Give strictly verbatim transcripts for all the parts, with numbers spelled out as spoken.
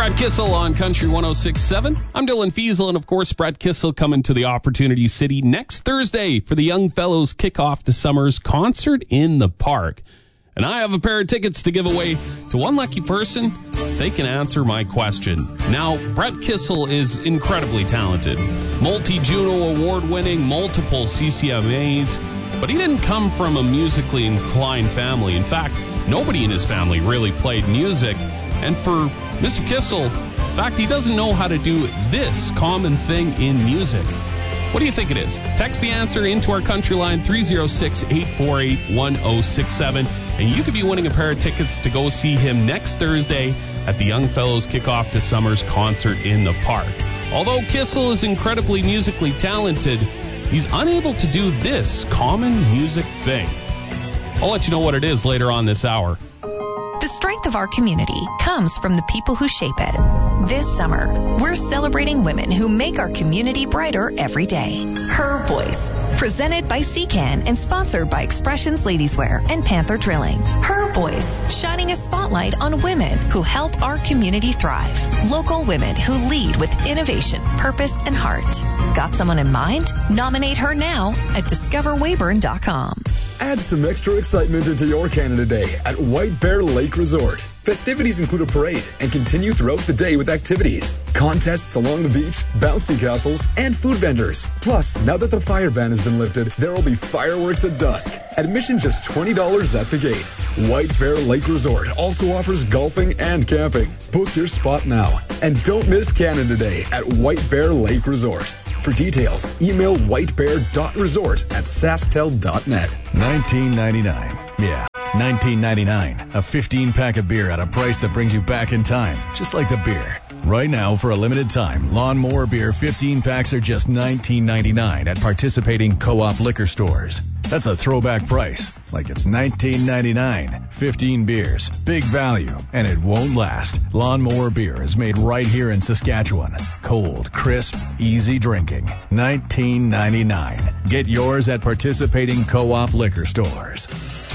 Brad Kissel on Country one oh six point seven. I'm Dylan Fiesel, and of course, Brad Kissel coming to the Opportunity City next Thursday for the Young Fellows Kickoff to Summer's Concert in the Park. And I have a pair of tickets to give away to one lucky person. They can answer my question. Now, Brad Kissel is incredibly talented. Multi-Juno Award-winning, multiple C C M As. But he didn't come from a musically inclined family. In fact, nobody in his family really played music. And for Mister Kissel, in fact, he doesn't know how to do this common thing in music. What do you think it is? Text the answer into our country line, three oh six, eight four eight, one oh six seven, and you could be winning a pair of tickets to go see him next Thursday at the Young Fellows Kickoff to Summer's Concert in the Park. Although Kissel is incredibly musically talented, he's unable to do this common music thing. I'll let you know what it is later on this hour. The strength of our community comes from the people who shape it. This summer, we're celebrating women who make our community brighter every day. Her Voice, presented by C C A N and sponsored by Expressions Ladieswear and Panther Drilling. Her Voice, shining a spotlight on women who help our community thrive. Local women who lead with innovation, purpose, and heart. Got someone in mind? Nominate her now at discover weyburn dot com. Add some extra excitement into your Canada Day at White Bear Lake Resort. Festivities include a parade and continue throughout the day with activities, contests along the beach, bouncy castles, and food vendors. Plus, now that the fire ban has been lifted, there will be fireworks at dusk. Admission just twenty dollars at the gate. White Bear Lake Resort also offers golfing and camping. Book your spot now. And don't miss Canada Day at White Bear Lake Resort. For details, email whitebear dot resort at sasktel dot net. nineteen ninety-nine. Yeah, nineteen ninety-nine. A fifteen-pack of beer at a price that brings you back in time, just like the beer. Right now, for a limited time, Lawnmower Beer fifteen packs are just nineteen ninety-nine at participating Co-op liquor stores. That's a throwback price, like it's nineteen ninety-nine. fifteen beers, big value, and it won't last. Lawnmower Beer is made right here in Saskatchewan. Cold, crisp, easy drinking. nineteen ninety-nine. Get yours at participating Co-op liquor stores.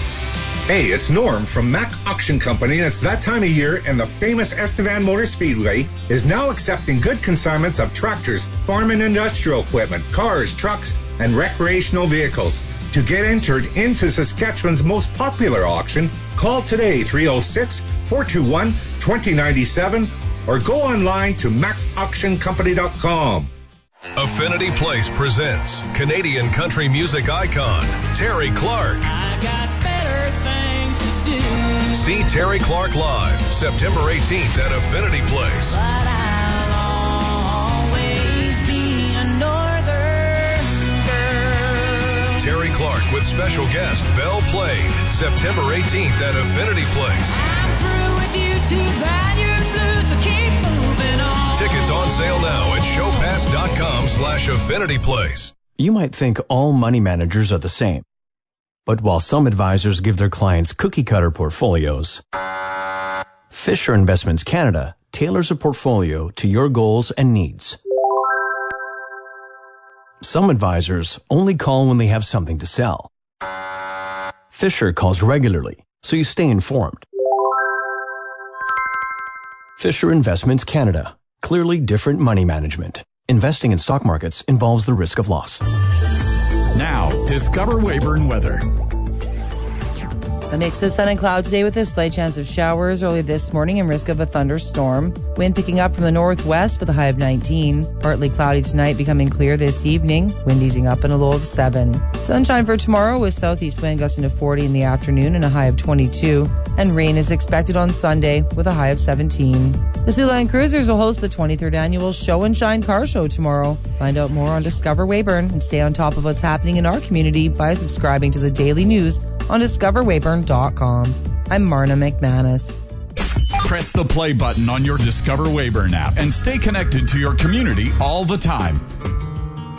Hey, it's Norm from Mack Auction Company, and it's that time of year, and the famous Estevan Motor Speedway is now accepting good consignments of tractors, farm and industrial equipment, cars, trucks, and recreational vehicles. To get entered into Saskatchewan's most popular auction, call today three oh six, four two one, two oh nine seven or go online to mac auction company dot com. Affinity Place presents Canadian country music icon Terry Clark. I got better things to do. See Terry Clark live September eighteenth at Affinity Place. But I'll always be a northern girl. Terry Clark with special guest Belle Plain September eighteenth at Affinity Place. I'm through with you, too bad you're blue, so keep moving on. Tickets on sale now at showpass.com slash Affinity Place. You might think all money managers are the same. But while some advisors give their clients cookie-cutter portfolios, Fisher Investments Canada tailors a portfolio to your goals and needs. Some advisors only call when they have something to sell. Fisher calls regularly, so you stay informed. Fisher Investments Canada. Clearly different money management. Investing in stock markets involves the risk of loss. Now, discover Weyburn weather. A mix of sun and cloud today with a slight chance of showers early this morning and risk of a thunderstorm. Wind picking up from the northwest with a high of nineteen. Partly cloudy tonight, becoming clear this evening. Wind easing up and a low of seven. Sunshine for tomorrow with southeast wind gusting to forty in the afternoon and a high of twenty-two. And rain is expected on Sunday with a high of seventeen. The Siouxland Cruisers will host the twenty-third annual Show and Shine Car Show tomorrow. Find out more on Discover Weyburn and stay on top of what's happening in our community by subscribing to the daily news on discover weyburn dot com. I'm Marna McManus. Press the play button on your Discover Weyburn app and stay connected to your community all the time.